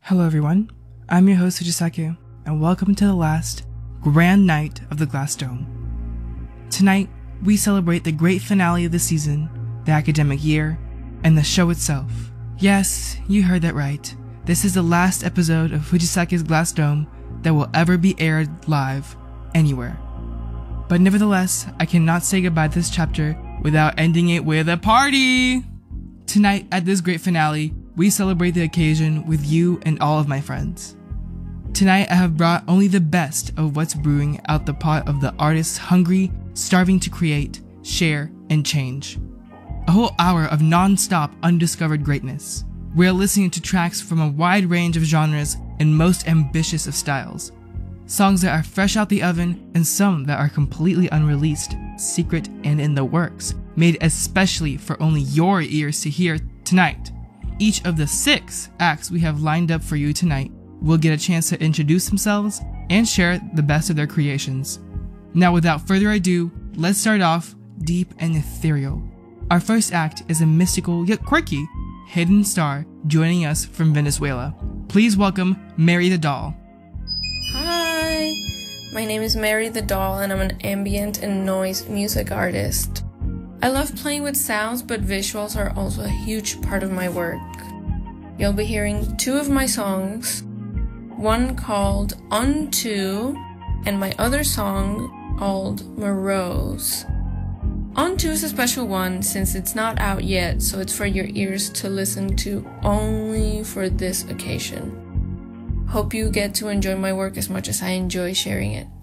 Hello everyone, I'm your host Fujisaki, and welcome to the last grand night of the Glass Dome. Tonight, we celebrate the great finale of the season, the academic year, and the show itself. Yes, you heard that right. This is the last episode of Fujisaki's Glass Dome that will ever be aired live, anywhere. But nevertheless, I cannot say goodbye to this chapter without ending it with a party! Tonight, at this great finale, we celebrate the occasion with you and all of my friends. Tonight I have brought only the best of what's brewing out the pot of the artists hungry, starving to create, share, and change. A whole hour of non-stop undiscovered greatness. We're listening to tracks from a wide range of genres and most ambitious of styles. Songs that are fresh out the oven and some that are completely unreleased, secret, and in the works, made especially for only your ears to hear tonight. Each of the 6 acts we have lined up for you tonight will get a chance to introduce themselves and share the best of their creations. Now without further ado, let's start off deep and ethereal. Our first act is a mystical yet quirky hidden star joining us from Venezuela. Please welcome Mary the Doll. Hi, my name is Mary the Doll and I'm an ambient and noise music artist. I love playing with sounds, but visuals are also a huge part of my work. You'll be hearing 2 of my songs, one called Unto and my other song called Morose. Unto is a special one since it's not out yet, so it's for your ears to listen to only for this occasion. Hope you get to enjoy my work as much as I enjoy sharing it.